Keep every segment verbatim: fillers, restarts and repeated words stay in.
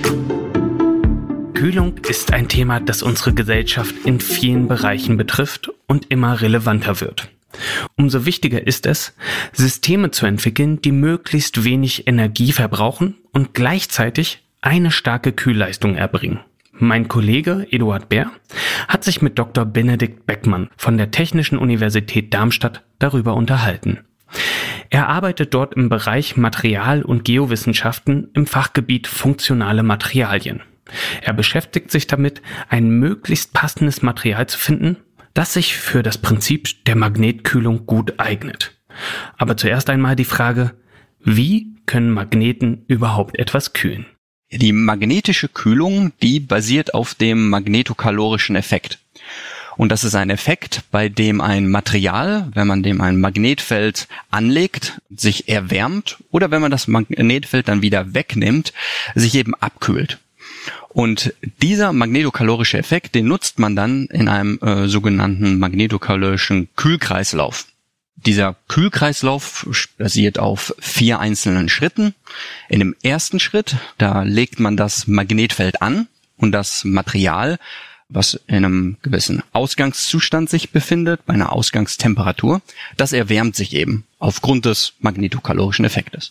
Kühlung ist ein Thema, das unsere Gesellschaft in vielen Bereichen betrifft und immer relevanter wird. Umso wichtiger ist es, Systeme zu entwickeln, die möglichst wenig Energie verbrauchen und gleichzeitig eine starke Kühlleistung erbringen. Mein Kollege Eduard Bär hat sich mit Doktor Benedikt Beckmann von der Technischen Universität Darmstadt darüber unterhalten. Er arbeitet dort im Bereich Material- und Geowissenschaften im Fachgebiet funktionale Materialien. Er beschäftigt sich damit, ein möglichst passendes Material zu finden, das sich für das Prinzip der Magnetkühlung gut eignet. Aber zuerst einmal die Frage, wie können Magneten überhaupt etwas kühlen? Die magnetische Kühlung, die basiert auf dem magnetokalorischen Effekt. Und das ist ein Effekt, bei dem ein Material, wenn man dem ein Magnetfeld anlegt, sich erwärmt oder wenn man das Magnetfeld dann wieder wegnimmt, sich eben abkühlt. Und dieser magnetokalorische Effekt, den nutzt man dann in einem äh, sogenannten magnetokalorischen Kühlkreislauf. Dieser Kühlkreislauf basiert auf vier einzelnen Schritten. In dem ersten Schritt, da legt man das Magnetfeld an und das Material, was in einem gewissen Ausgangszustand sich befindet, bei einer Ausgangstemperatur, das erwärmt sich eben aufgrund des magnetokalorischen Effektes.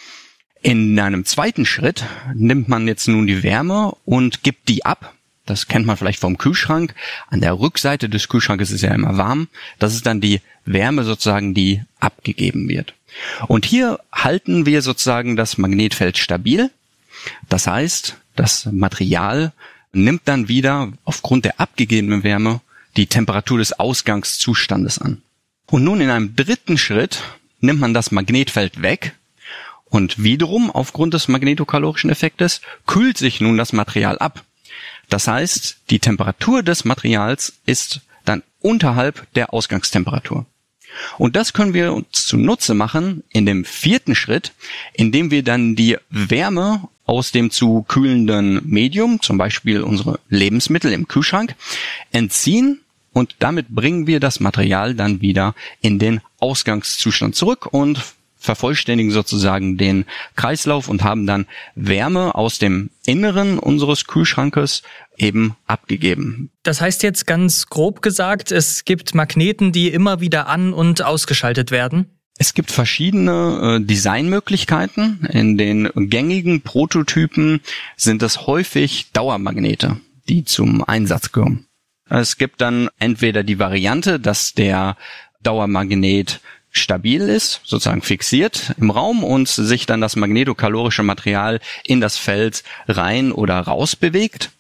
In einem zweiten Schritt nimmt man jetzt nun die Wärme und gibt die ab. Das kennt man vielleicht vom Kühlschrank. An der Rückseite des Kühlschranks ist es ja immer warm. Das ist dann die Wärme sozusagen, die abgegeben wird. Und hier halten wir sozusagen das Magnetfeld stabil. Das heißt, das Material nimmt dann wieder aufgrund der abgegebenen Wärme die Temperatur des Ausgangszustandes an. Und nun in einem dritten Schritt nimmt man das Magnetfeld weg. Und wiederum, aufgrund des magnetokalorischen Effektes, kühlt sich nun das Material ab. Das heißt, die Temperatur des Materials ist dann unterhalb der Ausgangstemperatur. Und das können wir uns zunutze machen in dem vierten Schritt, indem wir dann die Wärme aus dem zu kühlenden Medium, zum Beispiel unsere Lebensmittel im Kühlschrank, entziehen. Und damit bringen wir das Material dann wieder in den Ausgangszustand zurück und vervollständigen sozusagen den Kreislauf und haben dann Wärme aus dem Inneren unseres Kühlschrankes eben abgegeben. Das heißt jetzt ganz grob gesagt, es gibt Magneten, die immer wieder an- und ausgeschaltet werden? Es gibt verschiedene äh, Designmöglichkeiten. In den gängigen Prototypen sind es häufig Dauermagnete, die zum Einsatz kommen. Es gibt dann entweder die Variante, dass der Dauermagnet stabil ist, sozusagen fixiert im Raum und sich dann das magnetokalorische Material in das Feld rein oder raus bewegt.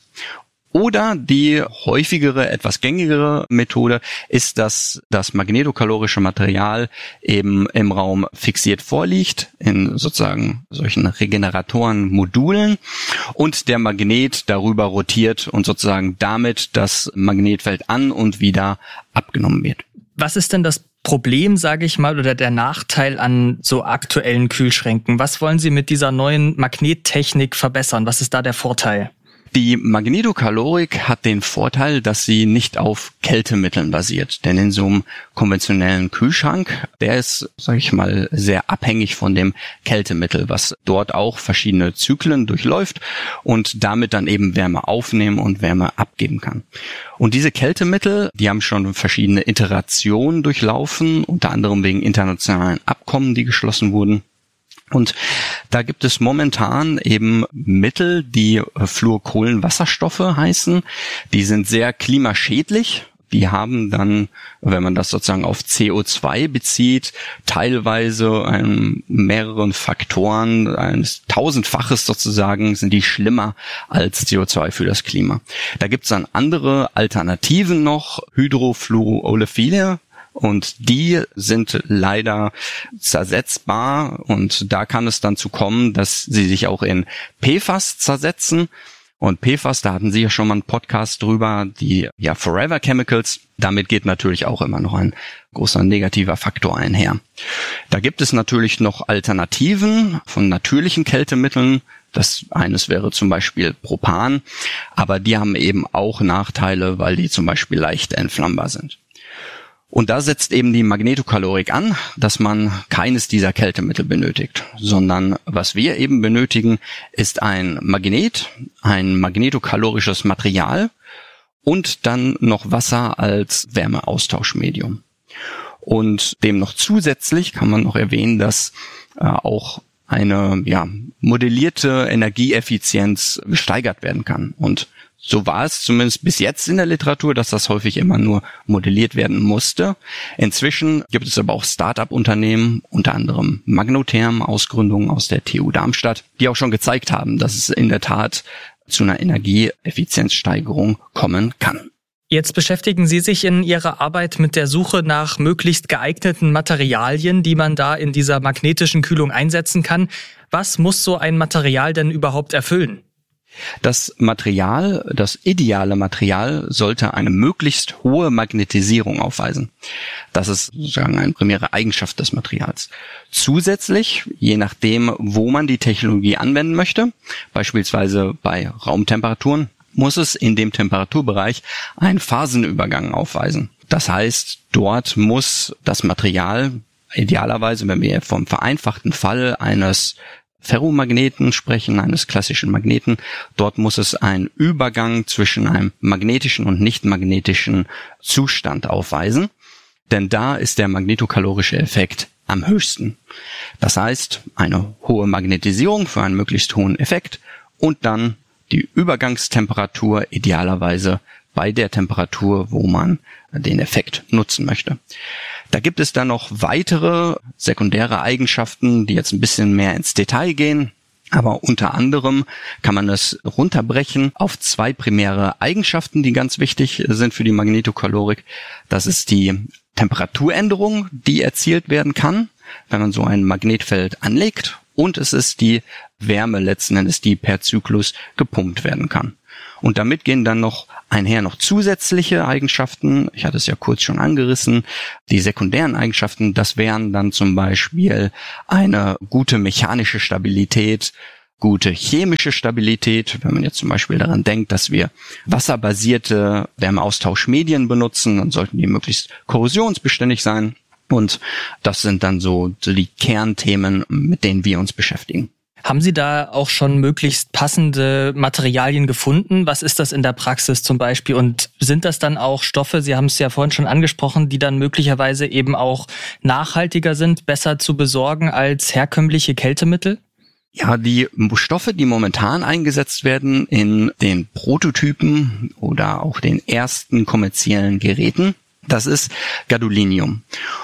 Oder die häufigere, etwas gängigere Methode ist, dass das magnetokalorische Material eben im Raum fixiert vorliegt, in sozusagen solchen Regeneratoren-Modulen und der Magnet darüber rotiert und sozusagen damit das Magnetfeld an und wieder abgenommen wird. Was ist denn das Problem, sage ich mal, oder der Nachteil an so aktuellen Kühlschränken? Was wollen Sie mit dieser neuen Magnettechnik verbessern? Was ist da der Vorteil? Die Magnetokalorik hat den Vorteil, dass sie nicht auf Kältemitteln basiert. Denn in so einem konventionellen Kühlschrank, der ist, sage ich mal, sehr abhängig von dem Kältemittel, was dort auch verschiedene Zyklen durchläuft und damit dann eben Wärme aufnehmen und Wärme abgeben kann. Und diese Kältemittel, die haben schon verschiedene Iterationen durchlaufen, unter anderem wegen internationalen Abkommen, die geschlossen wurden. Und da gibt es momentan eben Mittel, die Fluorkohlenwasserstoffe heißen. Die sind sehr klimaschädlich. Die haben dann, wenn man das sozusagen auf C O zwei bezieht, teilweise ein, mehreren Faktoren, eines tausendfaches sozusagen, sind die schlimmer als C O zwei für das Klima. Da gibt es dann andere Alternativen noch, Hydrofluoroolefine. Und die sind leider zersetzbar und da kann es dann zu kommen, dass sie sich auch in P F A S zersetzen. Und P F A S, da hatten Sie ja schon mal einen Podcast drüber, die ja Forever Chemicals. Damit geht natürlich auch immer noch ein großer negativer Faktor einher. Da gibt es natürlich noch Alternativen von natürlichen Kältemitteln. Das eines wäre zum Beispiel Propan, aber die haben eben auch Nachteile, weil die zum Beispiel leicht entflammbar sind. Und da setzt eben die Magnetokalorik an, dass man keines dieser Kältemittel benötigt, sondern was wir eben benötigen, ist ein Magnet, ein magnetokalorisches Material und dann noch Wasser als Wärmeaustauschmedium. Und dem noch zusätzlich kann man noch erwähnen, dass äh, auch eine ja, modellierte Energieeffizienz gesteigert werden kann. Und so war es zumindest bis jetzt in der Literatur, dass das häufig immer nur modelliert werden musste. Inzwischen gibt es aber auch Start-up-Unternehmen, unter anderem Magnotherm, Ausgründungen aus der T U Darmstadt, die auch schon gezeigt haben, dass es in der Tat zu einer Energieeffizienzsteigerung kommen kann. Jetzt beschäftigen Sie sich in Ihrer Arbeit mit der Suche nach möglichst geeigneten Materialien, die man da in dieser magnetischen Kühlung einsetzen kann. Was muss so ein Material denn überhaupt erfüllen? Das Material, das ideale Material, sollte eine möglichst hohe Magnetisierung aufweisen. Das ist sozusagen eine primäre Eigenschaft des Materials. Zusätzlich, je nachdem, wo man die Technologie anwenden möchte, beispielsweise bei Raumtemperaturen, muss es in dem Temperaturbereich einen Phasenübergang aufweisen. Das heißt, dort muss das Material idealerweise, wenn wir vom vereinfachten Fall eines Ferromagneten sprechen, eines klassischen Magneten, dort muss es einen Übergang zwischen einem magnetischen und nicht magnetischen Zustand aufweisen, denn da ist der magnetokalorische Effekt am höchsten. Das heißt, eine hohe Magnetisierung für einen möglichst hohen Effekt und dann die Übergangstemperatur idealerweise bei der Temperatur, wo man den Effekt nutzen möchte. Da gibt es dann noch weitere sekundäre Eigenschaften, die jetzt ein bisschen mehr ins Detail gehen. Aber unter anderem kann man es runterbrechen auf zwei primäre Eigenschaften, die ganz wichtig sind für die Magnetokalorik. Das ist die Temperaturänderung, die erzielt werden kann, wenn man so ein Magnetfeld anlegt. Und es ist die Wärme letzten Endes, die per Zyklus gepumpt werden kann. Und damit gehen dann noch einher noch zusätzliche Eigenschaften. Ich hatte es ja kurz schon angerissen. Die sekundären Eigenschaften, das wären dann zum Beispiel eine gute mechanische Stabilität, gute chemische Stabilität. Wenn man jetzt zum Beispiel daran denkt, dass wir wasserbasierte Wärmeaustauschmedien benutzen, dann sollten die möglichst korrosionsbeständig sein. Und das sind dann so die Kernthemen, mit denen wir uns beschäftigen. Haben Sie da auch schon möglichst passende Materialien gefunden? Was ist das in der Praxis zum Beispiel? Und sind das dann auch Stoffe, Sie haben es ja vorhin schon angesprochen, die dann möglicherweise eben auch nachhaltiger sind, besser zu besorgen als herkömmliche Kältemittel? Ja, die Stoffe, die momentan eingesetzt werden in den Prototypen oder auch den ersten kommerziellen Geräten, das ist Gadolinium.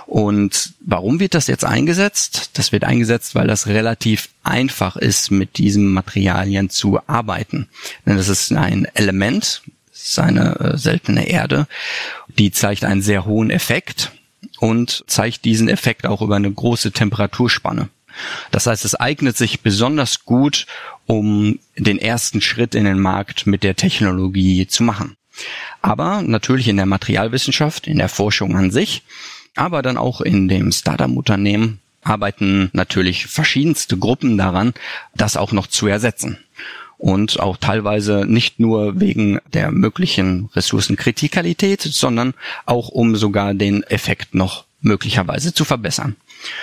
Und warum wird das jetzt eingesetzt? Das wird eingesetzt, weil das relativ einfach ist, mit diesen Materialien zu arbeiten. Denn das ist ein Element, das ist eine äh, seltene Erde, die zeigt einen sehr hohen Effekt und zeigt diesen Effekt auch über eine große Temperaturspanne. Das heißt, es eignet sich besonders gut, um den ersten Schritt in den Markt mit der Technologie zu machen. Aber natürlich in der Materialwissenschaft, in der Forschung an sich, aber dann auch in dem Startup-Unternehmen arbeiten natürlich verschiedenste Gruppen daran, das auch noch zu ersetzen. Und auch teilweise nicht nur wegen der möglichen Ressourcenkritikalität, sondern auch um sogar den Effekt noch möglicherweise zu verbessern.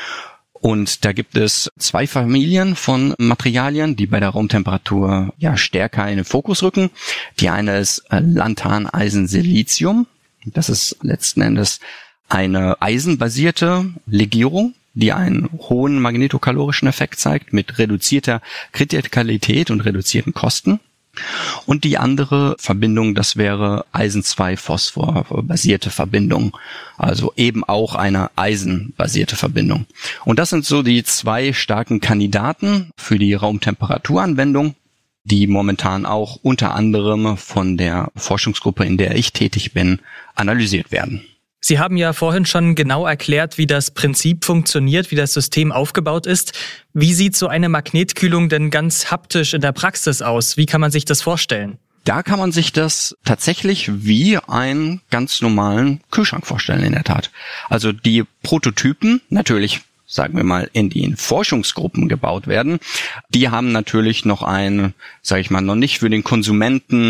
Und da gibt es zwei Familien von Materialien, die bei der Raumtemperatur ja stärker in den Fokus rücken. Die eine ist Lanthaneisen-Silizium. Das ist letzten Endes eine eisenbasierte Legierung, die einen hohen magnetokalorischen Effekt zeigt mit reduzierter Kritikalität und reduzierten Kosten. Und die andere Verbindung, das wäre Eisen zwei Phosphor basierte Verbindung, also eben auch eine eisenbasierte Verbindung. Und das sind so die zwei starken Kandidaten für die Raumtemperaturanwendung, die momentan auch unter anderem von der Forschungsgruppe, in der ich tätig bin, analysiert werden. Sie haben ja vorhin schon genau erklärt, wie das Prinzip funktioniert, wie das System aufgebaut ist. Wie sieht so eine Magnetkühlung denn ganz haptisch in der Praxis aus? Wie kann man sich das vorstellen? Da kann man sich das tatsächlich wie einen ganz normalen Kühlschrank vorstellen, in der Tat. Also die Prototypen, natürlich, sagen wir mal, in den Forschungsgruppen gebaut werden, die haben natürlich noch ein, sage ich mal, noch nicht für den Konsumenten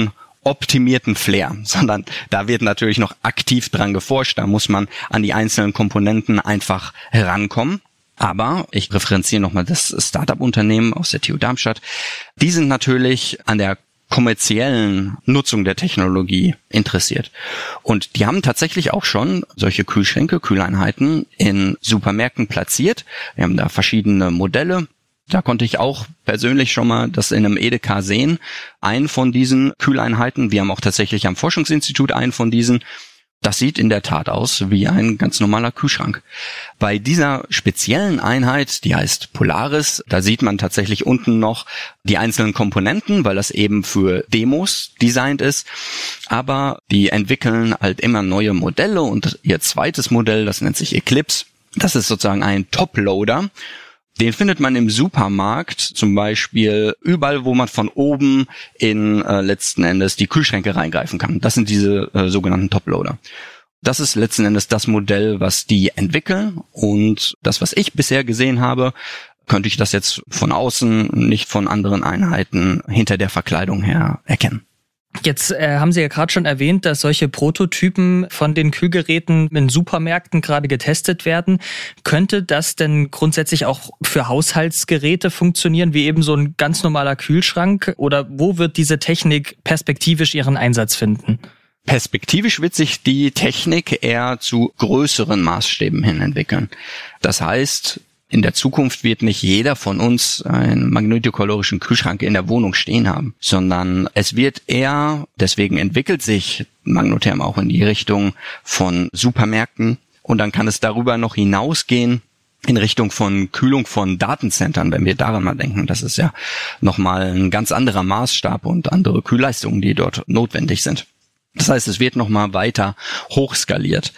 optimierten Flair, sondern da wird natürlich noch aktiv dran geforscht. Da muss man an die einzelnen Komponenten einfach herankommen. Aber ich referenziere nochmal das Startup-Unternehmen aus der T U Darmstadt. Die sind natürlich an der kommerziellen Nutzung der Technologie interessiert. Und die haben tatsächlich auch schon solche Kühlschränke, Kühleinheiten in Supermärkten platziert. Wir haben da verschiedene Modelle. Da konnte ich auch persönlich schon mal das in einem Edeka sehen. Einen von diesen Kühleinheiten. Wir haben auch tatsächlich am Forschungsinstitut einen von diesen. Das sieht in der Tat aus wie ein ganz normaler Kühlschrank. Bei dieser speziellen Einheit, die heißt Polaris, da sieht man tatsächlich unten noch die einzelnen Komponenten, weil das eben für Demos designt ist. Aber die entwickeln halt immer neue Modelle und ihr zweites Modell, das nennt sich Eclipse, das ist sozusagen ein Top-Loader. Den findet man im Supermarkt, zum Beispiel überall, wo man von oben in äh, letzten Endes die Kühlschränke reingreifen kann. Das sind diese äh, sogenannten Toploader. Das ist letzten Endes das Modell, was die entwickeln. Und das, was ich bisher gesehen habe, könnte ich das jetzt von außen, nicht von anderen Einheiten hinter der Verkleidung her erkennen. Jetzt äh, haben Sie ja gerade schon erwähnt, dass solche Prototypen von den Kühlgeräten in Supermärkten gerade getestet werden. Könnte das denn grundsätzlich auch für Haushaltsgeräte funktionieren, wie eben so ein ganz normaler Kühlschrank? Oder wo wird diese Technik perspektivisch ihren Einsatz finden? Perspektivisch wird sich die Technik eher zu größeren Maßstäben hin entwickeln. Das heißt, in der Zukunft wird nicht jeder von uns einen magnetokalorischen Kühlschrank in der Wohnung stehen haben, sondern es wird eher, deswegen entwickelt sich Magnotherm auch in die Richtung von Supermärkten und dann kann es darüber noch hinausgehen in Richtung von Kühlung von Datencentern, wenn wir daran mal denken. Das ist ja nochmal ein ganz anderer Maßstab und andere Kühlleistungen, die dort notwendig sind. Das heißt, es wird nochmal weiter hochskaliert.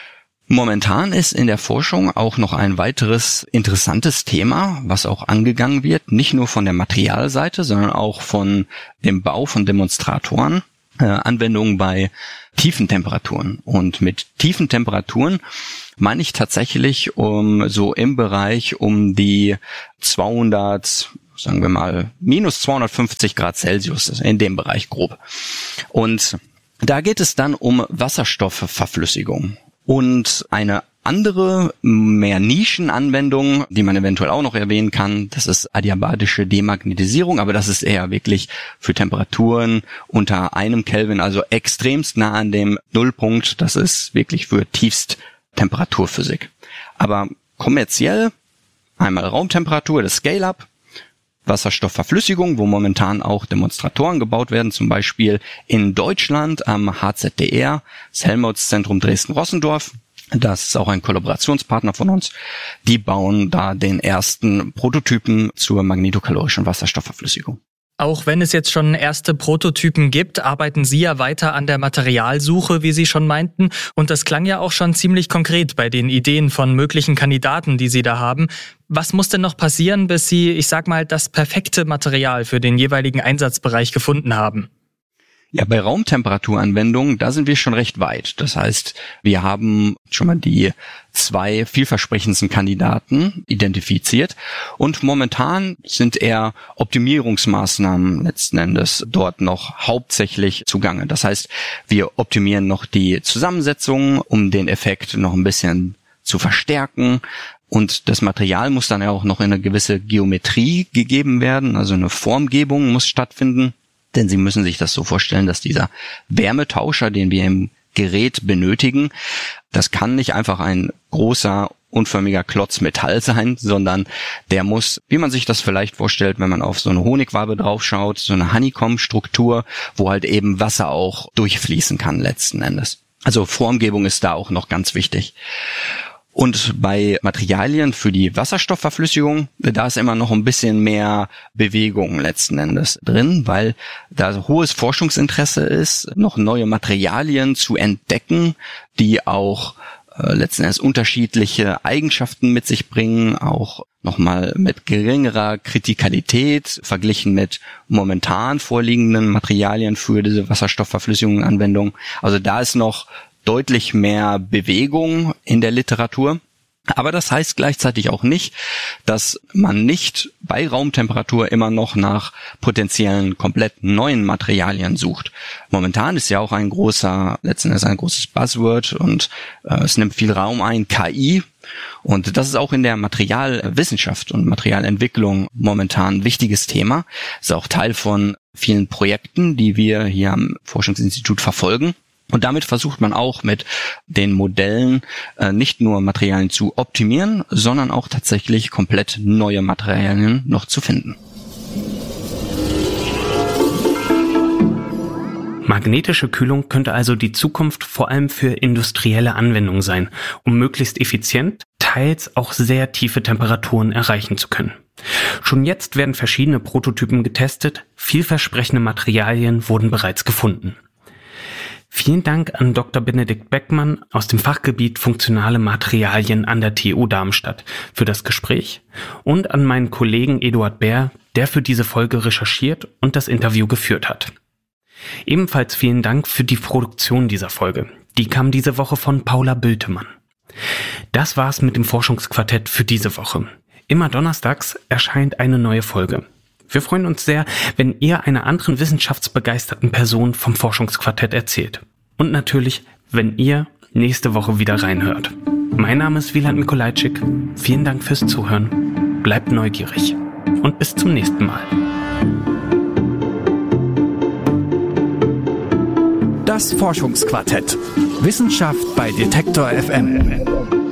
Momentan ist in der Forschung auch noch ein weiteres interessantes Thema, was auch angegangen wird, nicht nur von der Materialseite, sondern auch von dem Bau von Demonstratoren, äh, Anwendungen bei tiefen Temperaturen. Und mit tiefen Temperaturen meine ich tatsächlich um so im Bereich um die zweihundert, sagen wir mal, minus zweihundertfünfzig Grad Celsius, in dem Bereich grob. Und da geht es dann um Wasserstoffverflüssigung. Und eine andere, mehr Nischenanwendung, die man eventuell auch noch erwähnen kann, das ist adiabatische Demagnetisierung, aber das ist eher wirklich für Temperaturen unter einem Kelvin, also extremst nah an dem Nullpunkt. Das ist wirklich für Tiefsttemperaturphysik. Aber kommerziell einmal Raumtemperatur, das Scale-Up, Wasserstoffverflüssigung, wo momentan auch Demonstratoren gebaut werden, zum Beispiel in Deutschland am H Z D R, das Helmholtz-Zentrum Dresden-Rossendorf. Das ist auch ein Kollaborationspartner von uns. Die bauen da den ersten Prototypen zur magnetokalorischen Wasserstoffverflüssigung. Auch wenn es jetzt schon erste Prototypen gibt, arbeiten Sie ja weiter an der Materialsuche, wie Sie schon meinten. Und das klang ja auch schon ziemlich konkret bei den Ideen von möglichen Kandidaten, die Sie da haben. Was muss denn noch passieren, bis Sie, ich sag mal, das perfekte Material für den jeweiligen Einsatzbereich gefunden haben? Ja, bei Raumtemperaturanwendungen, da sind wir schon recht weit. Das heißt, wir haben schon mal die zwei vielversprechendsten Kandidaten identifiziert und momentan sind eher Optimierungsmaßnahmen letzten Endes dort noch hauptsächlich zugange. Das heißt, wir optimieren noch die Zusammensetzung, um den Effekt noch ein bisschen zu verstärken. Und das Material muss dann ja auch noch in eine gewisse Geometrie gegeben werden, also eine Formgebung muss stattfinden. Denn Sie müssen sich das so vorstellen, dass dieser Wärmetauscher, den wir im Gerät benötigen, das kann nicht einfach ein großer, unförmiger Klotz Metall sein, sondern der muss, wie man sich das vielleicht vorstellt, wenn man auf so eine Honigwabe draufschaut, so eine Honeycomb-Struktur, wo halt eben Wasser auch durchfließen kann letzten Endes. Also Formgebung ist da auch noch ganz wichtig. Und bei Materialien für die Wasserstoffverflüssigung, da ist immer noch ein bisschen mehr Bewegung letzten Endes drin, weil da hohes Forschungsinteresse ist, noch neue Materialien zu entdecken, die auch äh, letzten Endes unterschiedliche Eigenschaften mit sich bringen, auch nochmal mit geringerer Kritikalität verglichen mit momentan vorliegenden Materialien für diese Wasserstoffverflüssigungsanwendung. Also da ist noch deutlich mehr Bewegung in der Literatur. Aber das heißt gleichzeitig auch nicht, dass man nicht bei Raumtemperatur immer noch nach potenziellen komplett neuen Materialien sucht. Momentan ist ja auch ein großer, letztendlich ein großes Buzzword und äh, es nimmt viel Raum ein, K I. Und das ist auch in der Materialwissenschaft und Materialentwicklung momentan ein wichtiges Thema. Ist auch Teil von vielen Projekten, die wir hier am Forschungsinstitut verfolgen. Und damit versucht man auch mit den Modellen äh, nicht nur Materialien zu optimieren, sondern auch tatsächlich komplett neue Materialien noch zu finden. Magnetische Kühlung könnte also die Zukunft vor allem für industrielle Anwendungen sein, um möglichst effizient, teils auch sehr tiefe Temperaturen erreichen zu können. Schon jetzt werden verschiedene Prototypen getestet, vielversprechende Materialien wurden bereits gefunden. Vielen Dank an Doktor Benedikt Beckmann aus dem Fachgebiet Funktionale Materialien an der T U Darmstadt für das Gespräch und an meinen Kollegen Eduard Bär, der für diese Folge recherchiert und das Interview geführt hat. Ebenfalls vielen Dank für die Produktion dieser Folge. Die kam diese Woche von Paula Bültemann. Das war's mit dem Forschungsquartett für diese Woche. Immer donnerstags erscheint eine neue Folge. Wir freuen uns sehr, wenn ihr einer anderen wissenschaftsbegeisterten Person vom Forschungsquartett erzählt. Und natürlich, wenn ihr nächste Woche wieder reinhört. Mein Name ist Wieland Mikolajczyk. Vielen Dank fürs Zuhören. Bleibt neugierig. Und bis zum nächsten Mal. Das Forschungsquartett. Wissenschaft bei Detektor F M.